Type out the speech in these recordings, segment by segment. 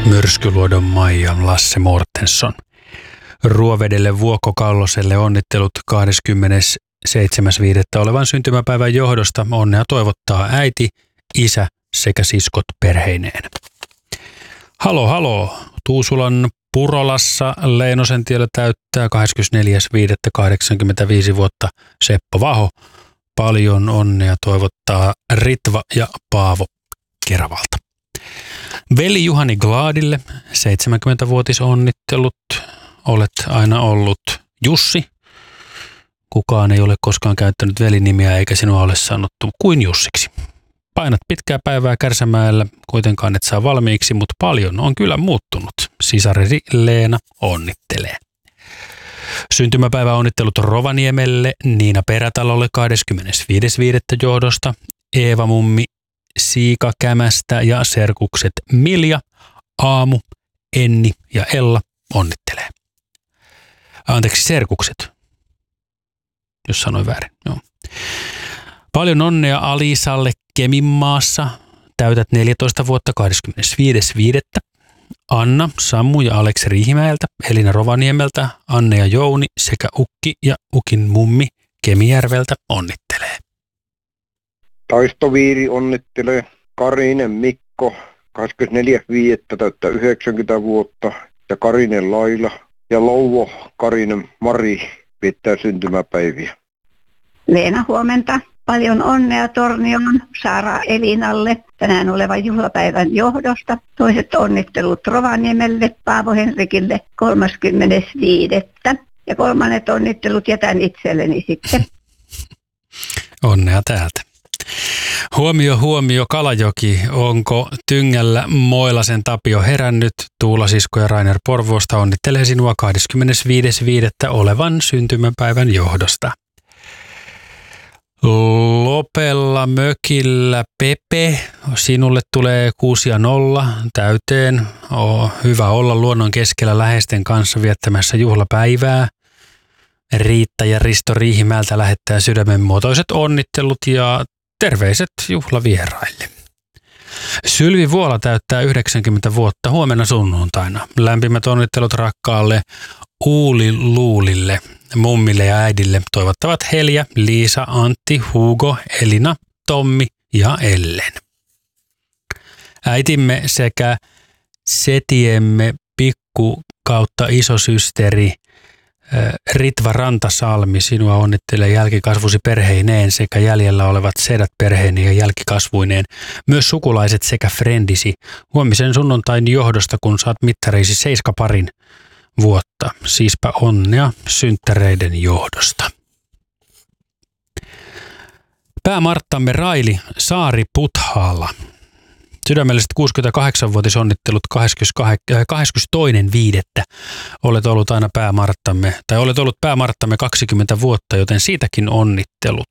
Myrskyluodon Maija Lasse Mortensson. Ruovedelle Vuokko Kalloselle onnittelut 27.5. olevan syntymäpäivän johdosta. Onnea toivottaa äiti, isä sekä siskot perheineen. Halo. Tuusulan Purolassa Leinosen tiellä täyttää 24.5.85 vuotta Seppo Vaho. Paljon onnea toivottaa Ritva ja Paavo Keravalta. Veli Juhani Gladille 70-vuotisonnittelut. Olet aina ollut Jussi. Kukaan ei ole koskaan käyttänyt velinimiä eikä sinua ole sanottu kuin Jussiksi. Painat pitkää päivää Kärsämäellä, kuitenkaan et saa valmiiksi, mutta paljon on kyllä muuttunut. Sisaresi Leena onnittelee. Syntymäpäivä onnittelut Rovaniemelle, Niina Perätalolle 25.5. johdosta, Eeva Mummi Siika Kämästä ja serkukset Milja, Aamu, Enni ja Ella onnittelee. Anteeksi, serkukset, jos sanoin väärin. Joo. Paljon onnea Alisalle Keminmaassa. Täytät 14 vuotta 25.5. Anna, Sammu ja Aleksi Riihimäeltä, Elina Rovaniemeltä, Anne ja Jouni sekä Ukki ja Ukin mummi Kemijärveltä onnittelee. Taistoviiri onnittelee Karinen Mikko 24.5. täyttää 90 vuotta ja Karinen Laila ja Louvo Karinen Mari viettää syntymäpäiviä. Leena, huomenta. Paljon onnea Tornioon Saara Elinalle tänään olevan juhlapäivän johdosta. Toiset onnittelut Rovaniemelle Paavo Henrikille 35. Ja kolmannet onnittelut jätän itselleni sitten. Onnea täältä. Huomio Kalajoki. Onko Tyngällä Moilasen Tapio herännyt? Tuula Sisko ja Rainer Porvoosta onnittelee sinua 25.5. olevan syntymäpäivän johdosta. Lopella mökillä Pepe, sinulle tulee 6 ja 0 täyteen. Hyvä olla luonnon keskellä läheisten kanssa viettämässä juhlapäivää. Riitta ja Risto Riihimäeltä lähettää sydämenmuotoiset onnittelut ja terveiset juhlavieraille. Sylvi Vuola täyttää 90 vuotta huomenna sunnuntaina. Lämpimät onnittelut rakkaalle Uuli Luulille, mummille ja äidille toivottavat Helja, Liisa, Antti, Hugo, Elina, Tommi ja Ellen. Äitimme sekä setiemme pikku kautta isosysteri Ritva Rantasalmi sinua onnittelee jälkikasvusi perheineen sekä jäljellä olevat sedät perheineen ja jälkikasvuineen. Myös sukulaiset sekä frendisi huomisen sunnuntain johdosta, kun saat mittareisi 7 vuotta. Siispä onnea synttäreiden johdosta. Päämarttamme Raili Saari Puthaalla. Sydämelliset 68-vuotisonnittelut 22.5. Olet ollut aina päämarttamme 20 vuotta, joten siitäkin onnittelut.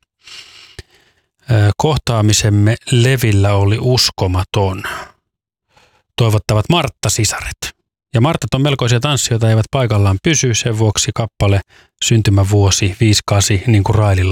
Kohtaamisemme Levillä oli uskomaton. Toivottavat Martta-sisaret. Ja Martat on melkoisia tanssijoita, eivät paikallaan pysy, sen vuoksi kappale syntymävuosi 58, niin kuin Raililla